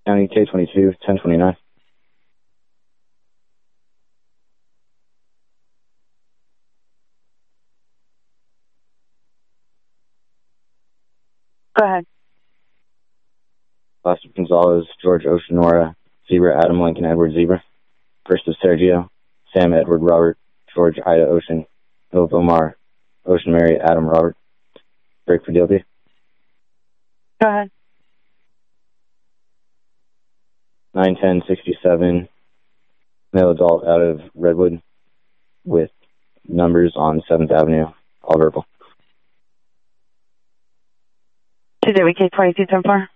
County K-22, 1029. Go ahead. Foster Gonzalez, George Ocean Nora, Zebra Adam Lincoln Edward Zebra. First of Sergio, Sam Edward Robert, George Ida Ocean, Philip Omar, Ocean Mary Adam Robert. Break for DLP. Go ahead. 91067, male adult out of Redwood with numbers on 7th Avenue, all verbal. Today we K-22 10-4.